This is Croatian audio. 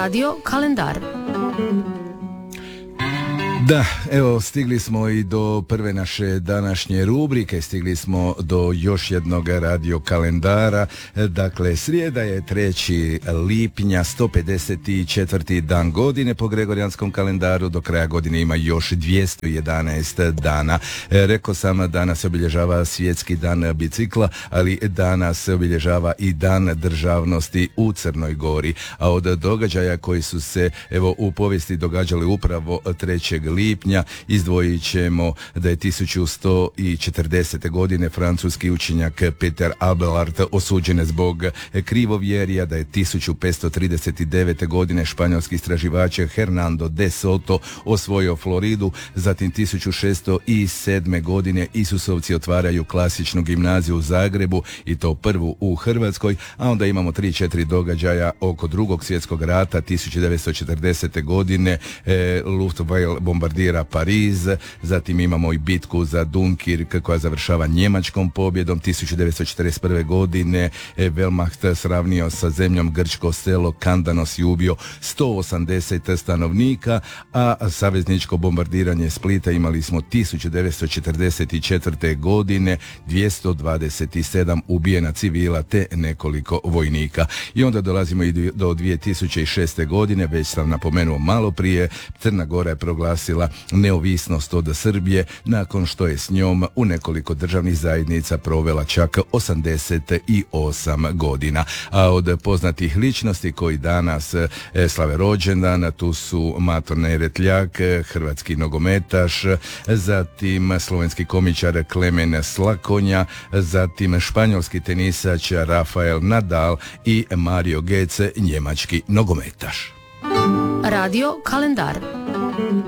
Radio kalendar. Da, evo stigli smo i do prve naše današnje rubrike, stigli smo do još jednog radio kalendara. Dakle, srijeda je 3. lipnja, 154. dan godine po Gregorijanskom kalendaru, do kraja godine ima još 211 dana. Rekao sam, danas se obilježava svjetski dan bicikla, ali danas se obilježava i dan državnosti u Crnoj Gori. A od događaja koji su se evo u povijesti događali upravo 3. lipnja izdvojit ćemo da je 1140. godine francuski učenjak Peter Abelard osuđen zbog krivovjerja, da je 1539. godine španjolski istraživač Hernando de Soto osvojio Floridu, zatim 1607. godine Isusovci otvaraju klasičnu gimnaziju u Zagrebu i to prvu u Hrvatskoj, a onda imamo 3-4 događaja oko Drugog svjetskog rata. 1940. godine Luftwaffe bombardira Pariz, zatim imamo i bitku za Dunkirk koja završava njemačkom pobjedom. 1941. godine Wehrmacht sravnio sa zemljom grčko selo Kandanos i ubio 180 stanovnika, a savezničko bombardiranje Splita imali smo 1944. godine, 227 ubijena civila te nekoliko vojnika. I onda dolazimo i do 2006. godine, već sam napomenuo malo prije, Crna Gora je proglasila neovisnost od Srbije nakon što je s njom u nekoliko državnih zajednica provela čak 88 godina. A od poznatih ličnosti koji danas slave rođendan, tu su Mato Neretljak, hrvatski nogometaš, zatim slovenski komičar Klemen Slakonja, zatim španjolski tenisač Rafael Nadal i Mario Götze, njemački nogometaš. Radio kalendar.